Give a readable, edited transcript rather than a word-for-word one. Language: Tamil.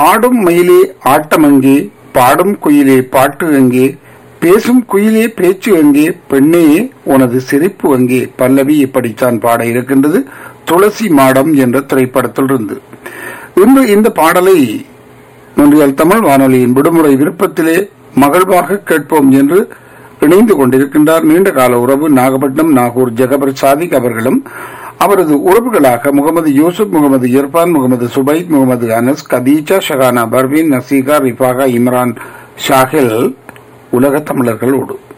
ஆடும் மயிலே ஆட்டம் எங்கே, பாடும் குயிலே பாட்டு எங்கே, பேசும் குயிலே பேச்சு எங்கே, பெண்ணே உனது சிரிப்பு எங்கே. பல்லவி இப்படித்தான் பாட இருக்கின்றது துளசி மாடம் என்ற திரைப்படத்திலிருந்து. இன்று இந்த பாடலை மொன்றியல் தமிழ் வானொலியின் விடுமுறை விருப்பத்திலே மகிழ்வாக கேட்போம் என்று இணைந்து கொண்டிருக்கின்றார் நீண்ட கால உறவு நாகப்பட்டினம் நாகூர் ஜெகபர் சாதிக் அவர்களும் அவரது உறவுகளாக முகமது யூசுப், முகமது இர்பான், முகமது சுபைத், முகமது அனஸ், கதீஜா, ஷகானா பர்வீன், நசீகா, ரிஃபாகா, இம்ரான், ஷாஹில் உலக தமிழர்களோடு